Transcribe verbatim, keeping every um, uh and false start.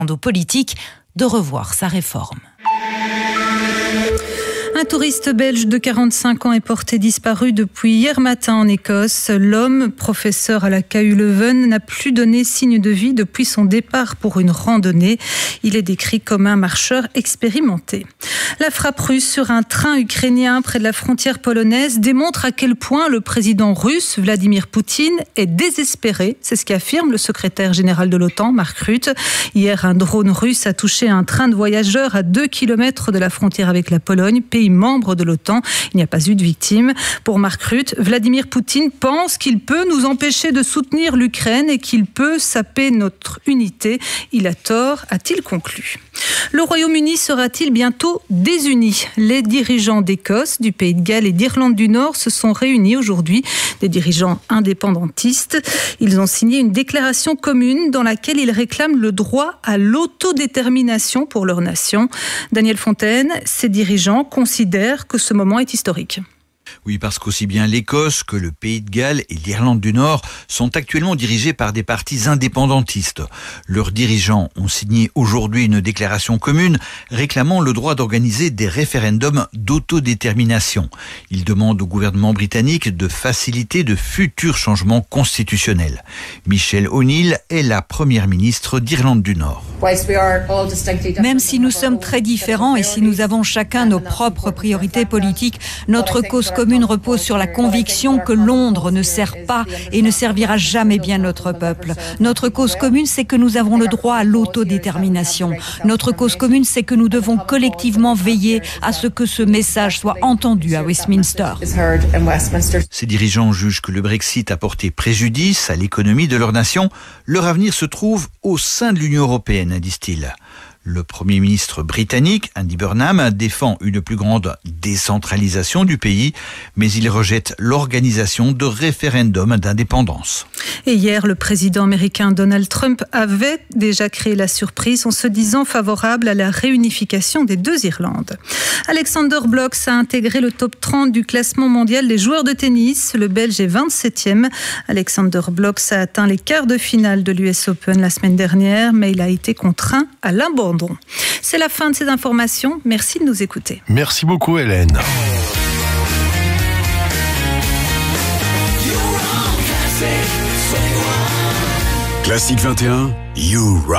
aux politiques de revoir sa réforme. Un touriste belge de quarante-cinq ans est porté disparu depuis hier matin en Écosse. L'homme, professeur à la K U Leuven, n'a plus donné signe de vie depuis son départ pour une randonnée. Il est décrit comme un marcheur expérimenté. La frappe russe sur un train ukrainien près de la frontière polonaise démontre à quel point le président russe, Vladimir Poutine, est désespéré. C'est ce qu'affirme le secrétaire général de l'OTAN, Mark Rutte. Hier, un drone russe a touché un train de voyageurs à deux kilomètres de la frontière avec la Pologne, pays membre de l'OTAN. Il n'y a pas eu de victimes. Pour Mark Rutte, Vladimir Poutine pense qu'il peut nous empêcher de soutenir l'Ukraine et qu'il peut saper notre unité. Il a tort, a-t-il conclu. Le Royaume-Uni sera-t-il bientôt désuni ? Les dirigeants d'Écosse, du Pays de Galles et d'Irlande du Nord se sont réunis aujourd'hui. Des dirigeants indépendantistes. Ils ont signé une déclaration commune dans laquelle ils réclament le droit à l'autodétermination pour leur nation. Daniel Fontaine, ces dirigeants considèrent que ce moment est historique. Oui, parce qu'aussi bien l'Écosse que le Pays de Galles et l'Irlande du Nord sont actuellement dirigés par des partis indépendantistes. Leurs dirigeants ont signé aujourd'hui une déclaration commune réclamant le droit d'organiser des référendums d'autodétermination. Ils demandent au gouvernement britannique de faciliter de futurs changements constitutionnels. Michelle O'Neill est la première ministre d'Irlande du Nord. Même si nous sommes très différents et si nous avons chacun nos propres priorités politiques, notre cause commune repose sur la conviction que Londres ne sert pas et ne servira jamais bien notre peuple. Notre cause commune, c'est que nous avons le droit à l'autodétermination. Notre cause commune, c'est que nous devons collectivement veiller à ce que ce message soit entendu à Westminster. Ces dirigeants jugent que le Brexit a porté préjudice à l'économie de leur nation. Leur avenir se trouve au sein de l'Union européenne, disent-ils. Le Premier ministre britannique, Andy Burnham, défend une plus grande décentralisation du pays, mais il rejette l'organisation de référendums d'indépendance. Et hier, le président américain Donald Trump avait déjà créé la surprise en se disant favorable à la réunification des deux Irlandes. Alexander Blok a intégré le top trente du classement mondial des joueurs de tennis. Le Belge est vingt-septième. Alexander Blok a atteint les quarts de finale de l'U S Open la semaine dernière, mais il a été contraint à l'abandon. C'est la fin de ces informations. Merci de nous écouter. Merci beaucoup, Hélène. Classique vingt et un, You Rock.